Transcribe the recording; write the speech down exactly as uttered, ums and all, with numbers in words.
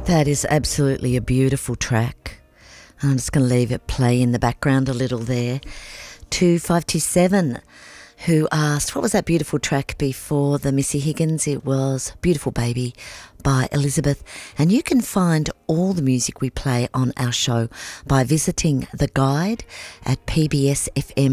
That is absolutely a beautiful track. I'm just going to leave it play in the background a little there. two five two seven, who asked, what was that beautiful track before the Missy Higgins? It was Beautiful Baby by Elizabeth. And you can find all the music we play on our show by visiting the guide at p b s f m